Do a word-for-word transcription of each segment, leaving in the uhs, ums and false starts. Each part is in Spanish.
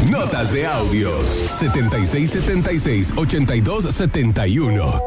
Notas de audios. setenta y seis setenta y seis, ochenta y dos setenta y uno.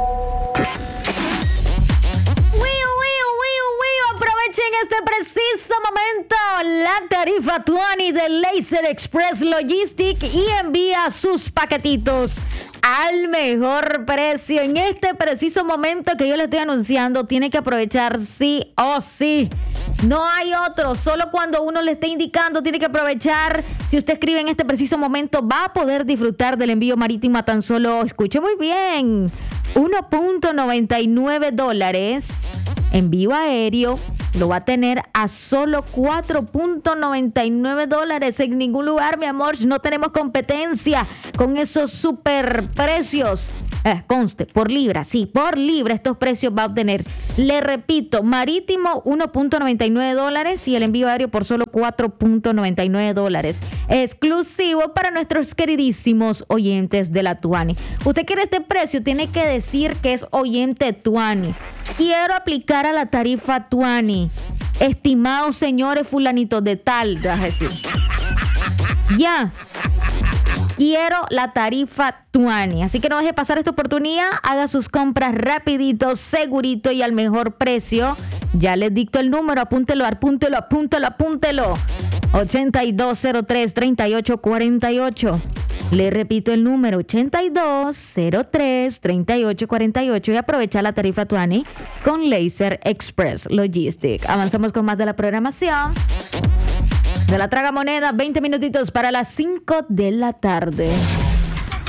En este preciso momento, la tarifa veinte de Laser Express Logistic y envía sus paquetitos al mejor precio. En este preciso momento que yo le estoy anunciando, tiene que aprovechar sí o sí. No hay otro, solo cuando uno le esté indicando tiene que aprovechar. Si usted escribe en este preciso momento, va a poder disfrutar del envío marítimo a tan solo, escuche muy bien, uno punto noventa y nueve dólares. Envío aéreo lo va a tener a solo cuatro punto noventa y nueve dólares. En ningún lugar, mi amor, no tenemos competencia con esos super precios. Eh, conste, por libra, sí, por libra estos precios va a obtener. Le repito, marítimo uno punto noventa y nueve dólares y el envío aéreo por solo cuatro punto noventa y nueve dólares. Exclusivo para nuestros queridísimos oyentes de la Tuani. Usted quiere este precio, tiene que decir que es oyente Tuani. Quiero aplicar a la tarifa Tuani. Estimados señores fulanitos de tal, vas a decir. Ya. Quiero la tarifa Tuani. Así que no deje pasar esta oportunidad. Haga sus compras rapidito, segurito y al mejor precio. Ya les dicto el número. Apúntelo, apúntelo, apúntelo, apúntelo. ochenta y dos cero tres, treinta y ocho cuarenta y ocho. Le repito el número ochenta y dos cero tres, treinta y ocho cuarenta y ocho y aprovecha la tarifa Tuani con Laser Express Logistic. Avanzamos con más de la programación de la Tragamoneda. veinte minutitos para las cinco de la tarde.